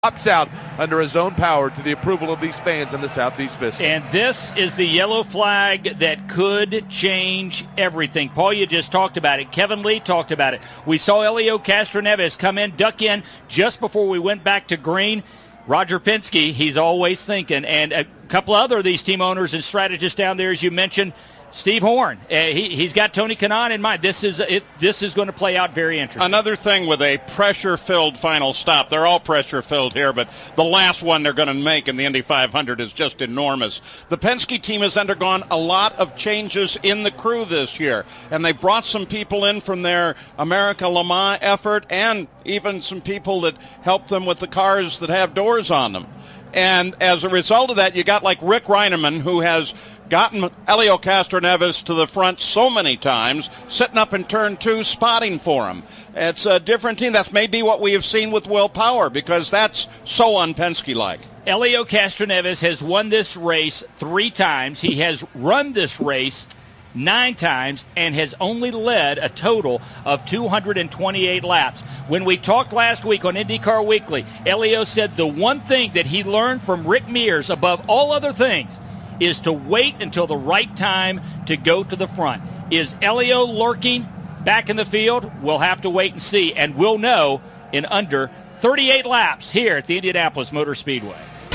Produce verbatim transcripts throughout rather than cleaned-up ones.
pops out under his own power to the approval of these fans in the Southeast Vista. And this is the yellow flag that could change everything. Paul, you just talked about it. Kevin Lee talked about it. We saw Elio Castroneves come in, duck in just before we went back to green. Roger Penske, he's always thinking. And a couple other of these team owners and strategists down there, as you mentioned, Steve Horn, uh, he, he's got Tony Kanaan in mind. This is it. This is going to play out very interesting. Another thing with a pressure-filled final stop, they're all pressure-filled here, but the last one they're going to make in the Indy five hundred is just enormous. The Penske team has undergone a lot of changes in the crew this year, and they brought some people in from their America Le Mans effort and even some people that help them with the cars that have doors on them. And as a result of that, you got like Rick Reineman, who has gotten Elio Castroneves to the front so many times, sitting up in turn two, spotting for him. It's a different team. That's maybe what we have seen with Will Power, because that's so un-Penske-like. Elio Castroneves has won this race three times. He has run this race nine times and has only led a total of two hundred twenty-eight laps. When we talked last week on IndyCar Weekly, Elio said the one thing that he learned from Rick Mears above all other things is to wait until the right time to go to the front. Is Elio lurking back in the field? We'll have to wait and see, and we'll know in under thirty-eight laps here at the Indianapolis Motor Speedway.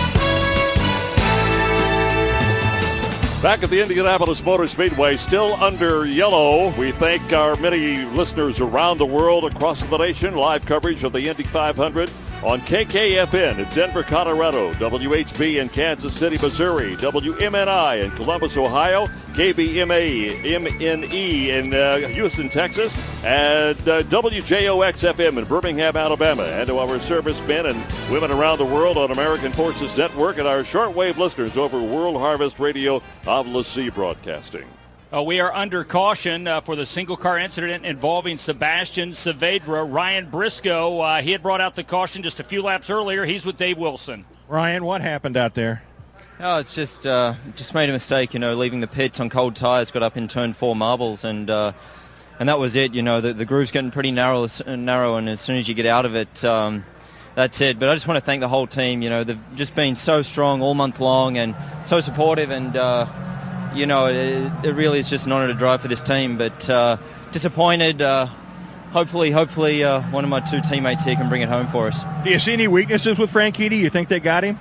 Back at the Indianapolis Motor Speedway, still under yellow. We thank our many listeners around the world, across the nation. Live coverage of the Indy five hundred on K K F N in Denver, Colorado, W H B in Kansas City, Missouri, W M N I in Columbus, Ohio, K B M A M N E in uh, Houston, Texas, and uh, W J O X F M in Birmingham, Alabama, and to our servicemen and women around the world on American Forces Network and our shortwave listeners over World Harvest Radio of La C Broadcasting. Uh, we are under caution uh, for the single-car incident involving Sebastian Saavedra. Ryan Briscoe, uh, he had brought out the caution just a few laps earlier. He's with Dave Wilson. Ryan, what happened out there? Oh, it's just uh, just made a mistake, you know, leaving the pits on cold tyres, got up in turn four marbles, and uh, and that was it. You know, the, the groove's getting pretty narrow, narrow, and as soon as you get out of it, um, that's it. But I just want to thank the whole team. You know, they've just been so strong all month long and so supportive, and uh, you know, it, it really is just an honour to drive for this team, but uh, disappointed. Uh, hopefully, hopefully uh, one of my two teammates here can bring it home for us. Do you see any weaknesses with Franchitti? You think they got him?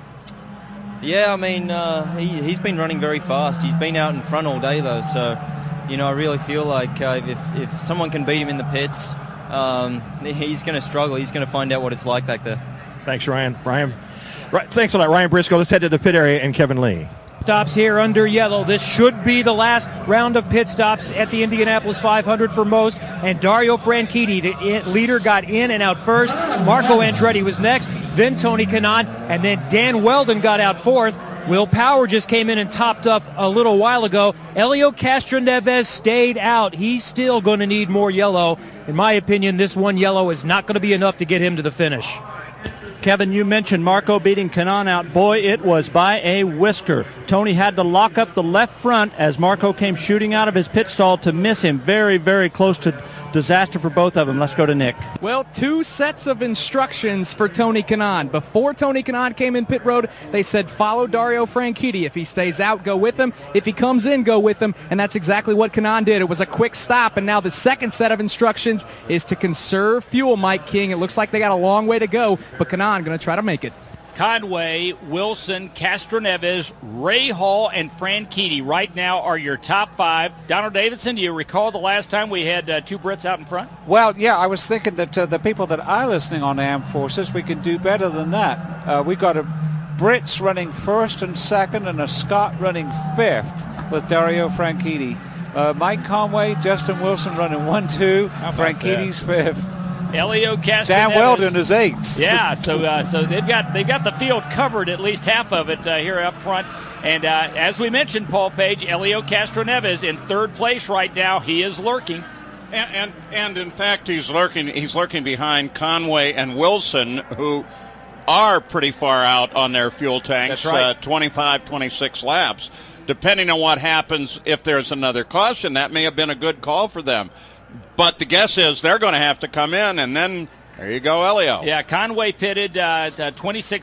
Yeah, I mean, uh, he, he's been running very fast. He's been out in front all day, though, so, you know, I really feel like uh, if, if someone can beat him in the pits, um, he's going to struggle. He's going to find out what it's like back there. Thanks, Ryan. Ryan, right, thanks a lot, Ryan Briscoe. Let's head to the pit area and Kevin Lee. Stops here under yellow. This should be the last round of pit stops at the Indianapolis five hundred for most. And Dario Franchitti, the leader, got in and out first. Marco Andretti was next. Then Tony Kanaan. And then Dan Weldon got out fourth. Will Power just came in and topped up a little while ago. Elio Castroneves stayed out. He's still going to need more yellow. In my opinion, this one yellow is not going to be enough to get him to the finish. Kevin, you mentioned Marco beating Kanaan out. Boy, it was by a whisker. Tony had to lock up the left front as Marco came shooting out of his pit stall to miss him. Very, very close to disaster for both of them. Let's go to Nick. Well, two sets of instructions for Tony Kanaan. Before Tony Kanaan came in pit road, they said follow Dario Franchitti. If he stays out, go with him. If he comes in, go with him. And that's exactly what Kanaan did. It was a quick stop. And now the second set of instructions is to conserve fuel, Mike King. It looks like they got a long way to go, but Kanaan going to try to make it. Conway, Wilson, Castroneves, Ray Hall, and Franchitti right now are your top five. Donald Davidson, do you recall the last time we had uh, two Brits out in front? Well, yeah, I was thinking that uh, the people that are listening on Armed Forces, we can do better than that. Uh, we got a Brits running first and second and a Scot running fifth with Dario Franchitti. Uh, Mike Conway, Justin Wilson running one, two, Franchitti's fifth. Elio Castroneves. Dan Weldon is eighth. Yeah, so uh, so they've got they've got the field covered, at least half of it uh, here up front. And uh, as we mentioned, Paul Page, Elio Castroneves in third place right now. He is lurking. And, and and in fact, he's lurking. He's lurking behind Conway and Wilson, who are pretty far out on their fuel tanks. That's right. uh, twenty-five, twenty-six laps. Depending on what happens, if there's another caution, that may have been a good call for them. But the guess is they're going to have to come in and then There you go, Elio. Yeah, Conway pitted uh, twenty-six